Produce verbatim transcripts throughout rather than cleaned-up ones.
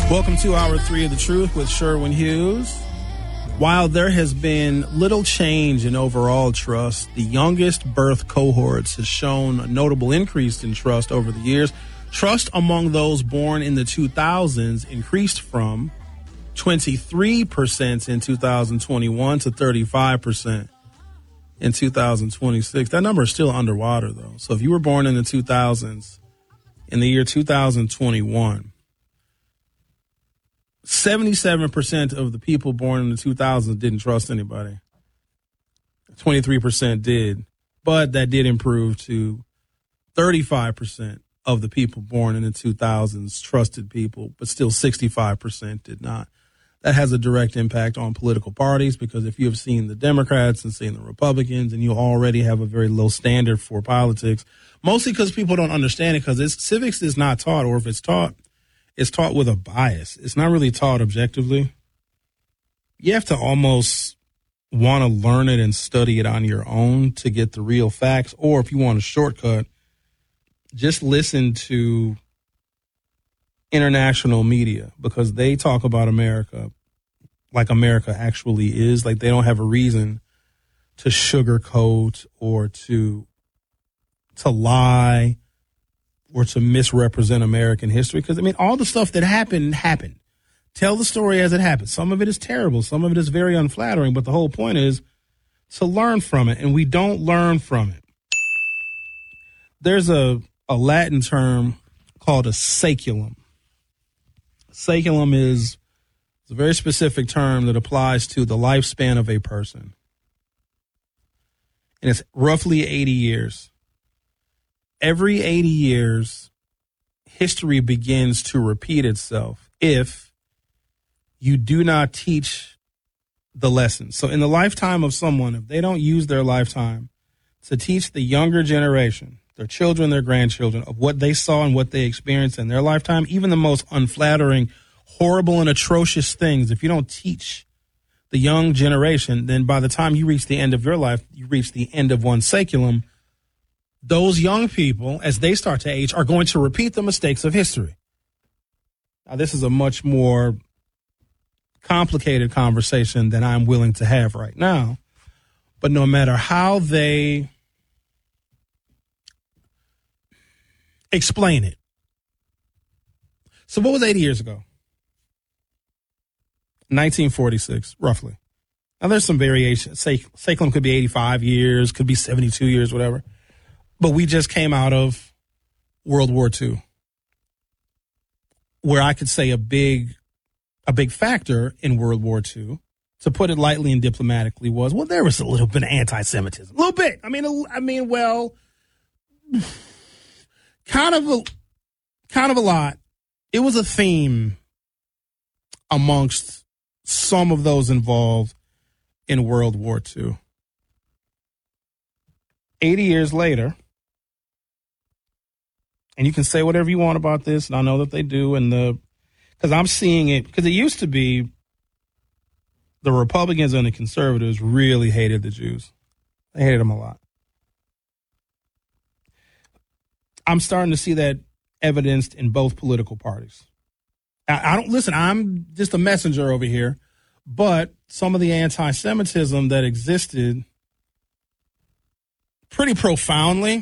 Welcome to Hour three of The Truth with Sherwin Hughes. While there has been little change in overall trust, the youngest birth cohorts has shown a notable increase in trust over the years. Trust among those born in the two thousands increased from twenty-three percent in two thousand twenty-one to thirty-five percent in two thousand twenty-six. That number is still underwater, though. So if you were born in the two thousands, in the year two thousand twenty-one, seventy-seven percent of the people born in the two thousands didn't trust anybody. twenty-three percent did, but that did improve to thirty-five percent of the people born in the two thousands trusted people, but still sixty-five percent did not. That has a direct impact on political parties, because if you have seen the Democrats and seen the Republicans, and you already have a very low standard for politics, mostly because people don't understand it, because it's, civics is not taught, or if it's taught, it's taught with a bias. It's not really taught objectively. You have to almost want to learn it and study it on your own to get the real facts. Or if you want a shortcut, just listen to international media, because they talk about America like America actually is. Like, they don't have a reason to sugarcoat or to to lie or to misrepresent American history. Because, I mean, all the stuff that happened, happened. Tell the story as it happened. Some of it is terrible. Some of it is very unflattering. But the whole point is to learn from it. And we don't learn from it. There's a, a Latin term called a saeculum. Saeculum is a very specific term that applies to the lifespan of a person. And it's roughly eighty years. Every eighty years, history begins to repeat itself if you do not teach the lessons. So in the lifetime of someone, if they don't use their lifetime to teach the younger generation, their children, their grandchildren, of what they saw and what they experienced in their lifetime, even the most unflattering, horrible, and atrocious things, if you don't teach the young generation, then by the time you reach the end of your life, you reach the end of one saeculum. Those young people, as they start to age, are going to repeat the mistakes of history. Now, this is a much more complicated conversation than I'm willing to have right now. But no matter how they explain it. So what was eighty years ago? nineteen forty-six, roughly. Now, there's some variation. Saeculum could be eighty-five years, could be seventy-two years, whatever. But we just came out of World War Two, where I could say a big, a big factor in World War Two, to put it lightly and diplomatically, was, well, there was a little bit of anti-Semitism. A little bit. I mean, a, I mean, well, kind of a, kind of a lot. It was a theme amongst some of those involved in World War Two. eighty years later, and you can say whatever you want about this, and I know that they do, and the because I'm seeing it, because it used to be the Republicans and the conservatives really hated the Jews. They hated them a lot. I'm starting to see that evidenced in both political parties. I, I don't listen, I'm just a messenger over here, but some of the anti-Semitism that existed pretty profoundly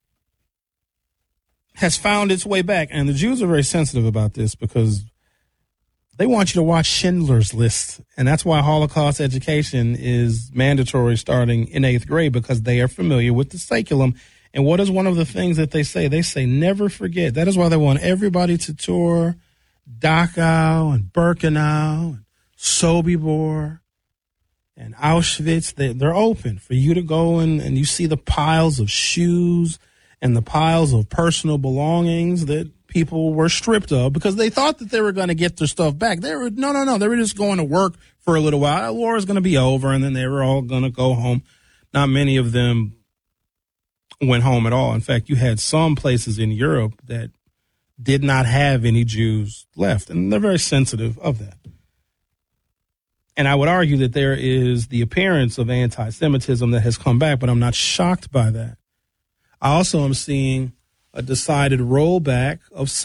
has found its way back. And the Jews are very sensitive about this, because they want you to watch Schindler's List. And that's why Holocaust education is mandatory starting in eighth grade, because they are familiar with the saeculum. And what is one of the things that they say? They say, never forget. That is why they want everybody to tour Dachau and Birkenau and Sobibor and Auschwitz. They, they're open for you to go and, and you see the piles of shoes and the piles of personal belongings that people were stripped of because they thought that they were going to get their stuff back. They were, no, no, no. They were just going to work for a little while. The war is going to be over, and then they were all going to go home. Not many of them went home at all. In fact, you had some places in Europe that did not have any Jews left, and they're very sensitive of that. And I would argue that there is the appearance of anti-Semitism that has come back, but I'm not shocked by that. I also am seeing a decided rollback of